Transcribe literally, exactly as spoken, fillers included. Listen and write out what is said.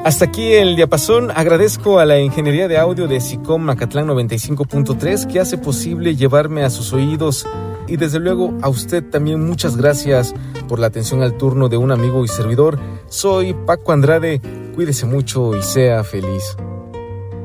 Hasta aquí el diapasón. Agradezco a la ingeniería de audio de SICOM Macatlán noventa y cinco punto tres que hace posible llevarme a sus oídos, y desde luego a usted también muchas gracias por la atención al turno de un amigo y servidor. Soy Paco Andrade, cuídese mucho y sea feliz.